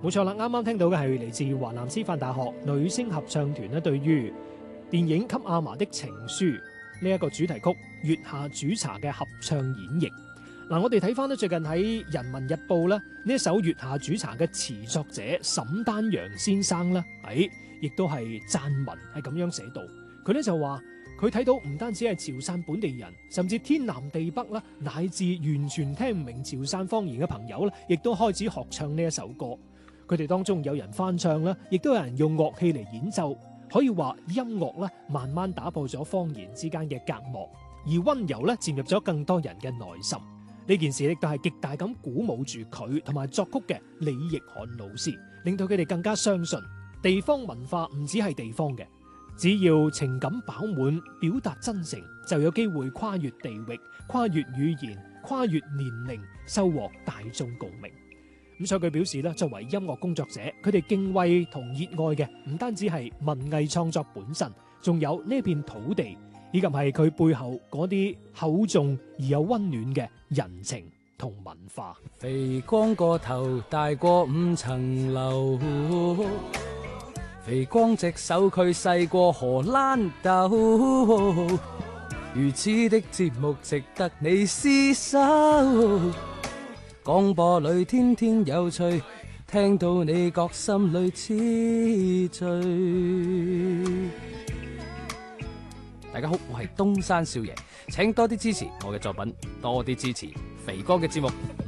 冇錯啦，啱啱聽到嘅係嚟自華南師範大學女聲合唱團咧，對於電影《給阿嫲的情書》呢一個主題曲《月下煮茶》嘅合唱演繹。嗱，我哋睇翻咧最近喺《人民日報》咧呢一首《月下煮茶》嘅詞作者沈丹陽先生咧，亦都係撰文係咁樣寫到，佢咧就話佢睇到唔單止係潮汕本地人，甚至天南地北啦，乃至完全聽唔明潮汕方言嘅朋友咧，亦都開始學唱呢一首歌。佢哋當中有人翻唱啦，亦都有人用樂器嚟演奏，可以話音樂咧慢慢打破咗方言之間嘅隔膜，而溫柔咧漸入咗更多人嘅內心。呢件事亦都係極大咁鼓舞住佢同埋作曲嘅李奕漢老師，令到佢哋更加相信地方文化唔止係地方嘅，只要情感飽滿，表達真誠，就有機會跨越地域、跨越語言、跨越年齡，收穫大眾共鳴。咁所以佢表示咧，作為音樂工作者，佢哋敬畏同熱愛嘅唔單止係文藝創作本身，仲有呢片土地，以及係佢背後嗰啲厚重而又溫暖嘅人情同文化。 肥光個頭大過5層樓，肥光隻手佢細過荷蘭豆，如此的節目值得你廝守。廣播裏天天有趣，聽到你覺心裏痴醉。大家好，我係東山少爺，請多啲支持我嘅作品，多啲支持肥哥嘅節目。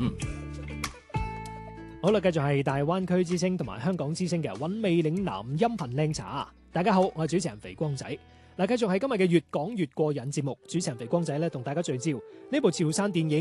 好啦，繼續係大灣區之聲同埋香港之聲嘅韻味嶺南音頻靚茶。大家好，我係主持人肥光仔。嗱，繼續係今日嘅越講越過癮節目，主持人肥光仔咧同大家聚焦呢部潮汕電影